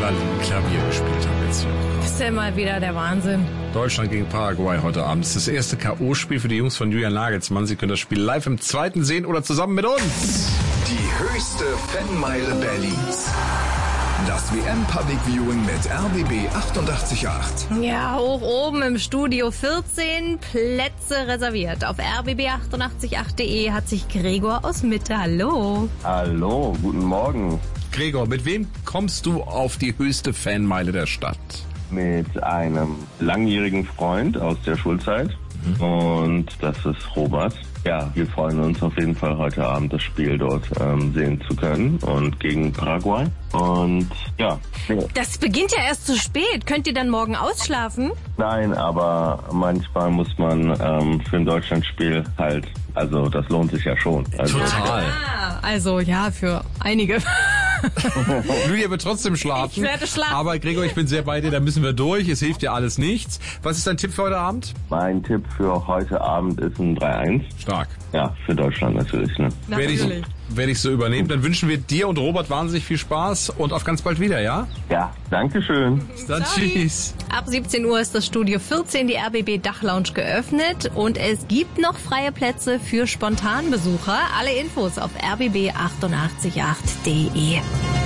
Klavier gespielt haben jetzt hier. Das ist ja mal wieder der Wahnsinn. Deutschland gegen Paraguay heute Abend. Das ist das erste K.O.-Spiel für die Jungs von Julian Nagelsmann. Sie können das Spiel live im zweiten sehen oder zusammen mit uns. Die höchste Fanmeile Berlins. Das WM-Public Viewing mit RBB 88.8. Ja, hoch oben im Studio 14 Plätze reserviert. Auf rbb888.de hat sich Gregor aus Mitte. Hallo. Hallo, guten Morgen. Gregor, mit wem kommst du auf die höchste Fanmeile der Stadt? Mit einem langjährigen Freund aus der Schulzeit. Und das ist Robert. Ja, wir freuen uns auf jeden Fall heute Abend das Spiel dort sehen zu können und gegen Paraguay. Und ja. Das beginnt ja erst zu spät. Könnt ihr dann morgen ausschlafen? Nein, aber manchmal muss man für ein Deutschlandspiel halt, also das lohnt sich ja schon. Also, Total. Also ja, für einige. Lydia wird trotzdem schlafen. Ich werde schlafen. Aber Gregor, ich bin sehr bei dir, da müssen wir durch. Es hilft dir alles nichts. Was ist dein Tipp für heute Abend? mein Tipp für heute Abend ist ein 3-1. Stark. Ja, für Deutschland natürlich. Ne? Natürlich. Werde ich so übernehmen. Dann wünschen wir dir und Robert wahnsinnig viel Spaß und auf ganz bald wieder, ja? Ja, danke schön. Bis dann, Sorry. tschüss. Ab 17 Uhr ist das Studio 14, die RBB Dachlounge, geöffnet und es gibt noch freie Plätze für Spontanbesucher. Alle Infos auf rbb888.de.